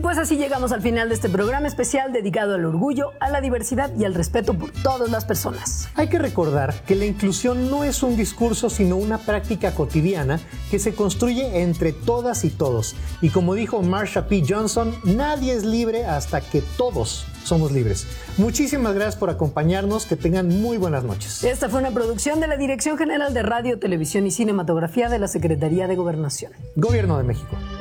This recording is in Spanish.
pues así llegamos al final de este programa especial dedicado al orgullo, a la diversidad y al respeto por todas las personas. Hay que recordar que la inclusión no es un discurso, sino una práctica cotidiana que se construye entre todas y todos. Y como dijo Marsha P. Johnson, nadie es libre hasta que todos somos libres. Muchísimas gracias por acompañarnos. Que tengan muy buenas noches. Esta fue una producción de la Dirección General de Radio, Televisión y Cinematografía de la Secretaría de Gobernación. Gobierno de México.